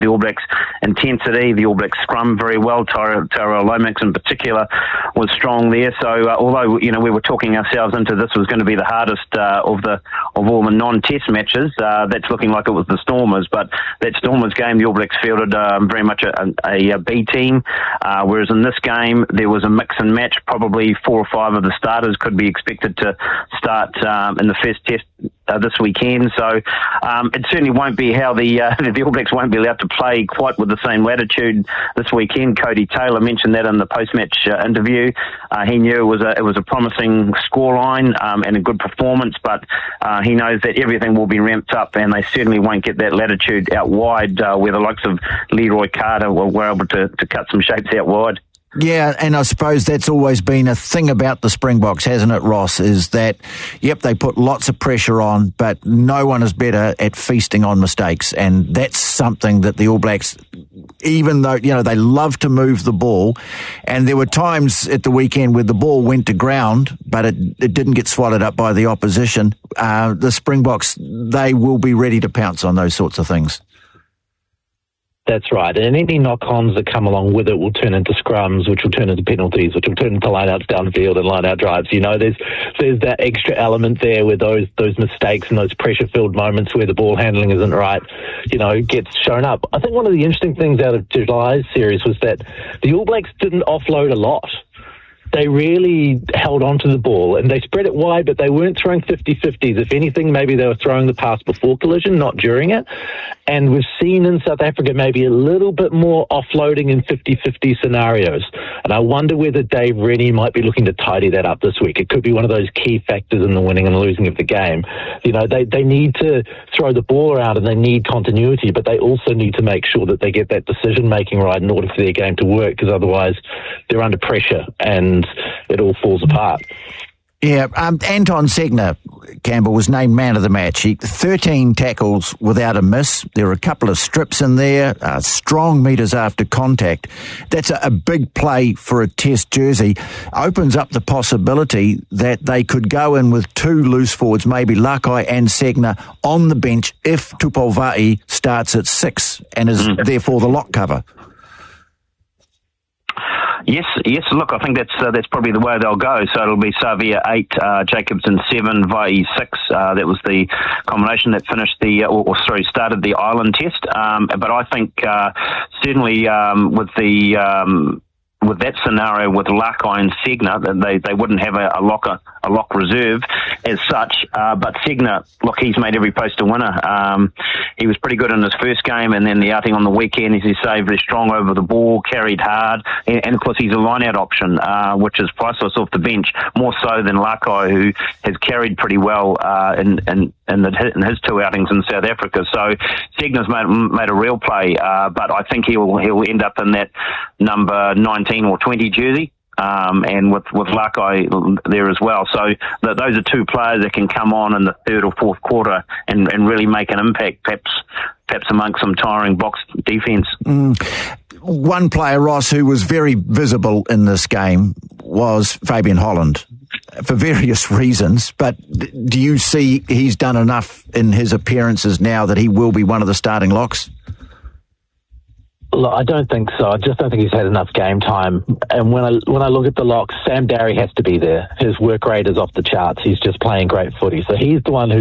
the All Blacks' intensity. The All Blacks scrum very well. Tyrell Lomax in particular was strong there. So although we were talking ourselves into this was going to be the hardest of all the non-test matches, that's looking like it was the Stormers. But that Stormers game, the All Blacks fielded very much a B team, whereas in this game there was a mix and match. Probably 4 or 5 of the starters could be expected to start in the first test this weekend. So it certainly won't be how the All Blacks won't be allowed to play quite with the same latitude this weekend. Cody Taylor mentioned that in the post-match interview. He knew it was a promising scoreline and a good performance, but he knows that everything will be ramped up, and they certainly won't get that latitude out wide where the likes of Leroy Carter were able to cut some shapes out wide. Yeah, and I suppose that's always been a thing about the Springboks, hasn't it, Ross, is that, yep, they put lots of pressure on, but no one is better at feasting on mistakes, and that's something that the All Blacks, even though, they love to move the ball, and there were times at the weekend where the ball went to ground, but it didn't get swallowed up by the opposition. The Springboks, they will be ready to pounce on those sorts of things. That's right, and any knock-ons that come along with it will turn into scrums, which will turn into penalties, which will turn into line-outs downfield and line-out drives. There's that extra element there where those mistakes and those pressure-filled moments where the ball handling isn't right, gets shown up. I think one of the interesting things out of July's series was that the All Blacks didn't offload a lot. They really held on to the ball, and they spread it wide, but they weren't throwing 50-50s. If anything, maybe they were throwing the pass before collision, not during it. And we've seen in South Africa maybe a little bit more offloading in 50-50 scenarios. And I wonder whether Dave Rennie might be looking to tidy that up this week. It could be one of those key factors in the winning and losing of the game. They need to throw the ball around and they need continuity, but they also need to make sure that they get that decision-making right in order for their game to work, because otherwise they're under pressure and it all falls apart. Yeah, Anton Segner, Campbell, was named man of the match. 13 tackles without a miss. There were a couple of strips in there, strong metres after contact. That's a big play for a test jersey. Opens up the possibility that they could go in with 2 loose forwards, maybe Lakai and Segner, on the bench if Tupouva'i starts at 6 and is therefore the lock cover. Yes. Look, I think that's probably the way they'll go. So it'll be Savia 8, Jacobson 7, Vai 6. That was the combination that finished started the Ireland test. But I think certainly with that scenario with Lakai and Segner, they wouldn't have a lock reserve as such. But Segner, look, he's made every post a winner. He was pretty good in his first game, and then the outing on the weekend, as you say, very strong over the ball, carried hard, and of course he's a line-out option, which is priceless off the bench, more so than Lakai, who has carried pretty well in his 2 outings in South Africa. So Segner's made a real play, but I think he'll end up in that number 19 or 20 jersey. And with Lakai there as well. So those are 2 players that can come on in the 3rd or 4th quarter and really make an impact, perhaps amongst some tiring box defence. One player, Ross, who was very visible in this game was Fabian Holland, for various reasons, but do you see he's done enough in his appearances now that he will be one of the starting locks? Look, I don't think so. I just don't think he's had enough game time. And when I look at the locks, Sam Darry has to be there. His work rate is off the charts. He's just playing great footy. So he's the one who